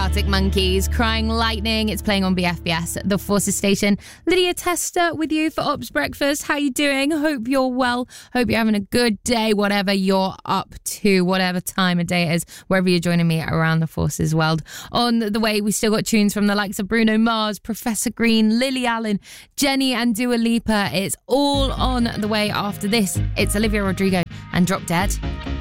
Arctic Monkeys, Crying Lightning. It's playing on BFBS, the Forces station. Lydia Tester with you for Ops Breakfast. How you doing? Hope you're well. Hope you're having a good day, whatever you're up to, whatever time of day it is, wherever you're joining me around the Forces world. On the way, we still got tunes from the likes of Bruno Mars, Professor Green, Lily Allen, Jenny and Dua Lipa. It's all on the way after this. It's Olivia Rodrigo and Drop Dead.